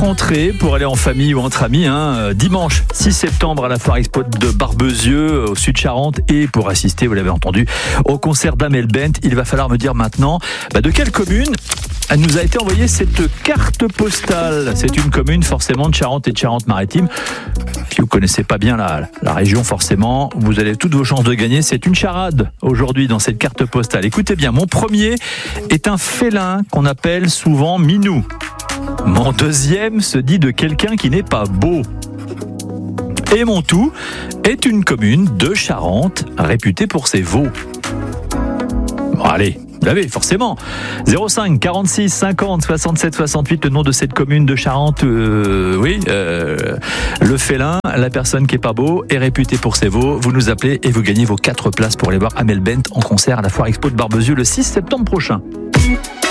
rentrée pour aller en famille ou entre amis. Dimanche 6 septembre à la Foire Expo de Barbezieux, au sud Charente. Et pour assister, vous l'avez entendu, au concert d'Amel Bent, il va falloir me dire maintenant de quelle commune elle nous a été envoyée cette carte postale. C'est une commune forcément de Charente et de Charente-Maritime. Si vous connaissez pas bien la région, forcément, vous avez toutes vos chances de gagner. C'est une charade aujourd'hui dans cette carte postale. Écoutez bien, mon premier est un félin qu'on appelle souvent minou. Mon deuxième se dit de quelqu'un qui n'est pas beau. Et mon tout est une commune de Charente réputée pour ses veaux. Bon, allez, vous l'avez forcément. 05 46 50 67 68, le nom de cette commune de Charente. Le félin, la personne qui est pas beau, est réputée pour ses veaux. Vous nous appelez et vous gagnez vos 4 places pour aller voir Amel Bent en concert à la Foire Expo de Barbezieux le 6 septembre prochain.